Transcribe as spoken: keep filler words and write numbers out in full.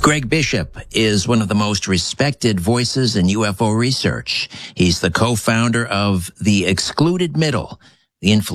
Greg Bishop is one of the most respected voices in U F O research. He's the co-founder of The Excluded Middle, the influence